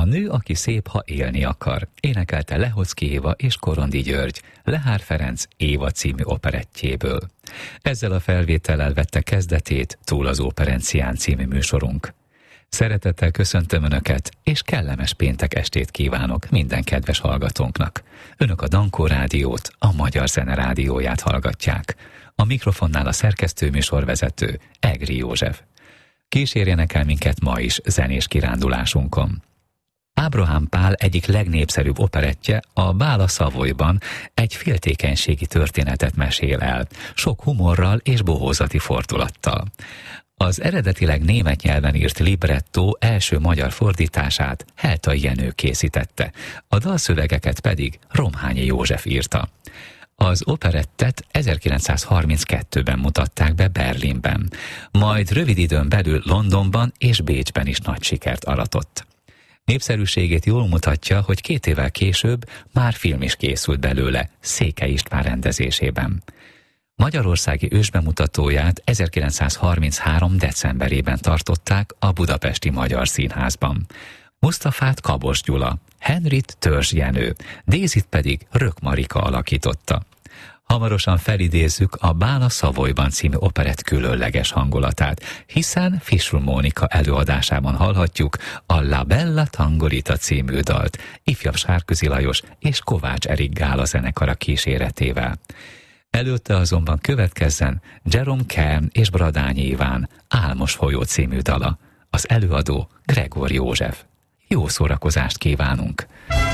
A nő, aki szép, ha élni akar, énekelte Lehocki Éva és Korondi György, Lehár Ferenc Éva című operettjéből. Ezzel a felvétellel vette kezdetét Túl az Operencián című műsorunk. Szeretettel köszöntöm Önöket, és kellemes péntek estét kívánok minden kedves hallgatónknak. Önök a Dankó Rádiót, a Magyar Zene Rádióját hallgatják. A mikrofonnál a szerkesztő műsorvezető Egri József. Kísérjenek el minket ma is zenés kirándulásunkon. Ábrahám Pál egyik legnépszerűbb operettje, a Bál a Savoyban egy féltékenységi történetet mesél el, sok humorral és bohózati fordulattal. Az eredetileg német nyelven írt librettó első magyar fordítását Heltai Jenő készítette, a dalszövegeket pedig Romhányi József írta. Az operettet 1932-ben mutatták be Berlinben, majd rövid időn belül Londonban és Bécsben is nagy sikert aratott. Népszerűségét jól mutatja, hogy 2 évvel később már film is készült belőle, Székely István rendezésében. Magyarországi ősbemutatóját 1933. decemberében tartották a Budapesti Magyar Színházban. Musztafát Kabos Gyula, Henrit Törzs Jenő, Dézit pedig Rök Marika alakította. Hamarosan felidézzük a Bál a Savoyban című operett különleges hangulatát, hiszen Fischl Mónika előadásában hallhatjuk a La Bella Tangolita című dalt, ifjabb Sárközi Lajos és Kovács Erik Gála zenekara kíséretével. Előtte azonban következzen Jerome Kern és Bradányi Iván Álmos folyó című dala. Az előadó Gregor József. Jó szórakozást kívánunk!